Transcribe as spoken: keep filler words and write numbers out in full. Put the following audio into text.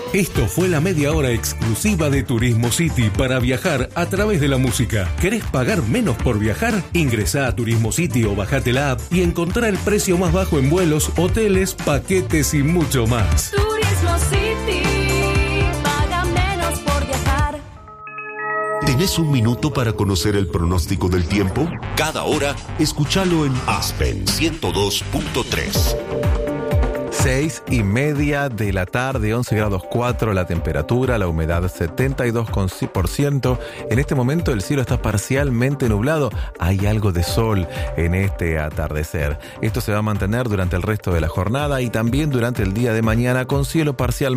Esto fue la media hora exclusiva de Turismo City para viajar a través de la música. ¿Querés pagar menos por viajar? Ingresá a Turismo City o bajate la app y encontrá el precio más bajo en vuelos, hoteles, paquetes y mucho más. Turismo City, paga menos por viajar. ¿Tenés un minuto para conocer el pronóstico del tiempo? Cada hora, escúchalo en Aspen ciento dos punto tres. Seis y media de la tarde, once grados cuatro la temperatura, la humedad setenta y dos por ciento. En este momento el cielo está parcialmente nublado, hay algo de sol en este atardecer. Esto se va a mantener durante el resto de la jornada y también durante el día de mañana con cielo parcialmente